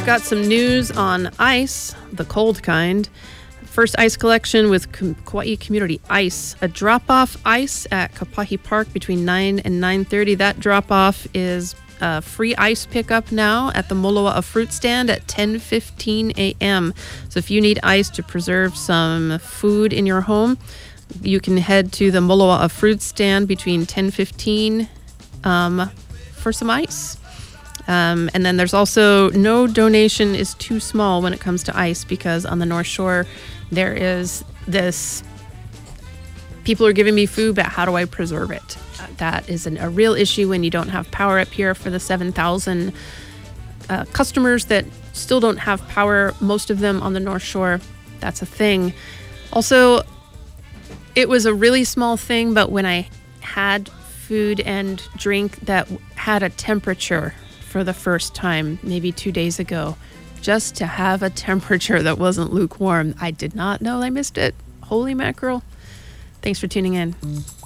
got some news on ice, the cold kind. First ice collection with Kauai Community Ice. A drop-off ice at Kapahi Park between 9 and 9:30. That drop-off is a free ice pickup now at the Moloa'a Fruit Stand at 10:15 a.m. So if you need ice to preserve some food in your home, you can head to the Moloa'a Fruit Stand between 10:15 for some ice. And then there's also no donation is too small when it comes to ice, because on the North Shore there is this, people are giving me food, but how do I preserve it? That is a real issue when you don't have power up here. For the 7,000 customers that still don't have power, most of them on the North Shore, that's a thing. Also, it was a really small thing, but when I had food and drink that had a temperature for the first time, maybe 2 days ago, just to have a temperature that wasn't lukewarm, I did not know I missed it. Holy mackerel. Thanks for tuning in.